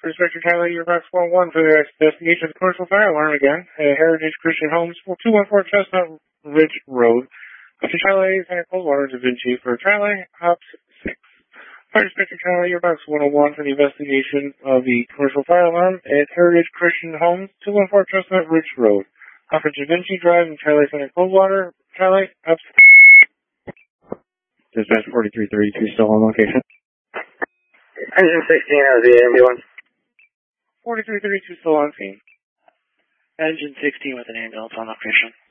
Inspector Tyler, your box 1-1 for the investigation of the commercial fire alarm again at Heritage Christian Homes, 214 Chestnut Ridge Road. Officer Tyler, Center Coldwater, Da Vinci for Tyler, Ops 6. Fire Inspector Tyler, your box 101 for the investigation of the commercial fire alarm at Heritage Christian Homes, 214 Chestnut Ridge Road. Off of Da Vinci Drive in Tyler Center Coldwater, Tyler, Ops 6. Dispatch 4332 still on location. Engine 16 of the ambulance. 4332 still on scene. Engine 16 with an ambulance on location.